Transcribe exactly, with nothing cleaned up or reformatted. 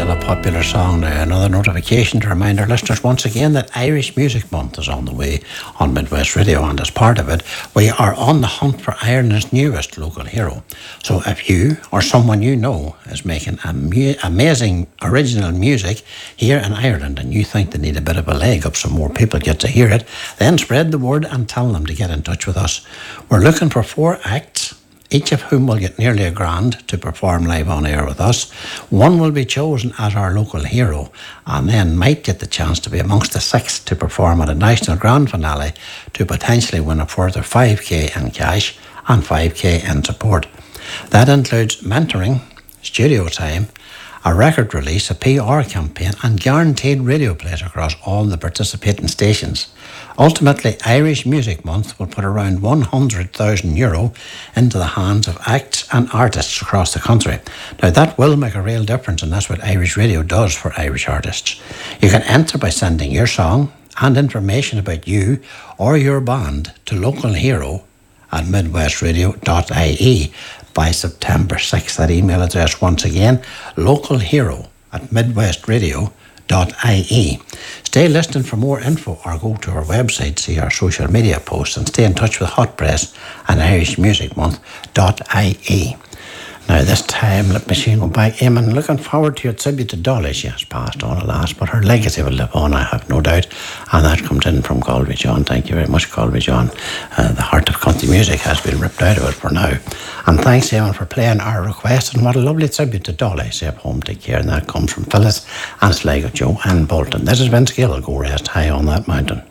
still a popular song now. Another notification to remind our listeners once again that Irish Music Month is on the way on Midwest Radio, and as part of it, we are on the hunt for Ireland's newest local hero. So if you or someone you know is making amu- amazing original music here in Ireland and you think they need a bit of a leg up so more people get to hear it, then spread the word and tell them to get in touch with us. We're looking for four acts, each of whom will get nearly a grand to perform live on air with us. One will be chosen as our local hero and then might get the chance to be amongst the six to perform at a national grand finale to potentially win a further five k in cash and five k in support. That includes mentoring, studio time, a record release, a P R campaign and guaranteed radio plays across all the participating stations. Ultimately, Irish Music Month will put around one hundred thousand euro into the hands of acts and artists across the country. Now that will make a real difference, and that's what Irish Radio does for Irish artists. You can enter by sending your song and information about you or your band to local hero at midwest radio dot I E by September sixth. That email address once again, local hero at midwest radio dot I E. Stay listening for more info or go to our website, see our social media posts and stay in touch with Hot Press and Irish Music Month dot I E. Now this time, let me see, go back. Eamon, looking forward to your tribute to Dolly. She has passed on, alas, but her legacy will live on, I have no doubt. And that comes in from Galway John. Thank you very much, Galway John. Uh, the heart of country music has been ripped out of it for now. And thanks, Eamon, for playing our request. And what a lovely tribute to Dolly. Safe home, take care. And that comes from Phyllis and Sligo Joe and Bolton. This is Vince Gill. Go rest high on that mountain.